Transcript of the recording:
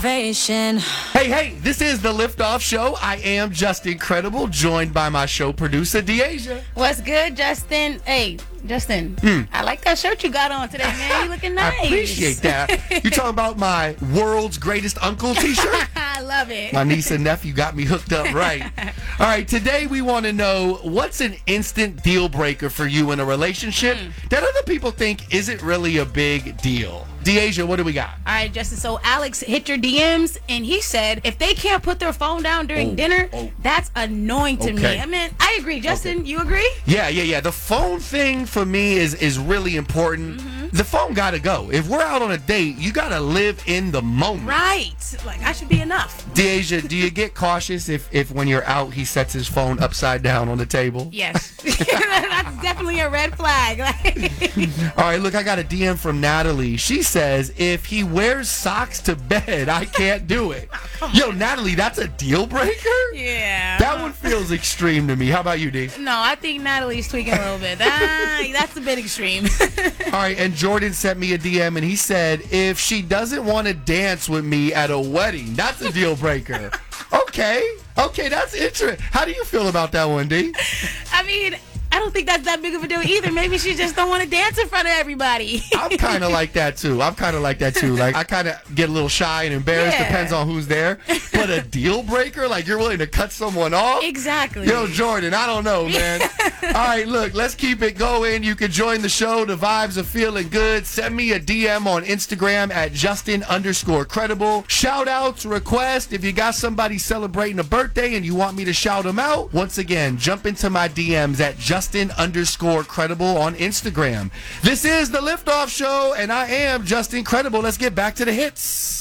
motivation. Hey, this is the Liftoff Show. I am just incredible, joined by my show producer, Deasia. What's good, Justin? Hey, Justin, I like that shirt you got on today, man. You looking nice. I appreciate that. You talking about my world's greatest uncle t-shirt? I love it. My niece and nephew got me hooked up right. All right, today we want to know what's an instant deal breaker for you in a relationship that other people think isn't really a big deal. Deasia, what do we got? All right, Justin. So Alex hit your DMs, and he said if they can't put their phone down during dinner, that's annoying to me. I mean, I agree. Justin, you agree? Yeah. The phone thing for me is really important. The phone gotta go. If we're out on a date, you gotta live in the moment. Right. Like, that should be enough. Deasia, do you get cautious if when you're out, he sets his phone upside down on the table? Yes. That's definitely a red flag. All right, look, I got a DM from Natalie. She says, if he wears socks to bed, I can't do it. Yo, Natalie, that's a deal breaker? Yeah. That one feels extreme to me. How about you, D? No, I think Natalie's tweaking a little bit. That's a bit extreme. All right, and Jordan sent me a DM, and he said, if she doesn't want to dance with me at a wedding, that's a deal breaker. Okay, that's interesting. How do you feel about that one, D? I mean, I don't think that's that big of a deal either. Maybe she just don't want to dance in front of everybody. I'm kind of like that, too. Like, I kind of get a little shy and embarrassed. Yeah. Depends on who's there. But a deal breaker? Like, you're willing to cut someone off? Exactly. Yo, Jordan, I don't know, man. All right, look, let's keep it going. You can join the show. The vibes are feeling good. Send me a DM on Instagram at Justin_credible. Shout outs, request. If you got somebody celebrating a birthday and you want me to shout them out, once again, jump into my DMs at Justin_credible on Instagram. This is the Liftoff Show, and I am Justin Credible. Let's get back to the hits.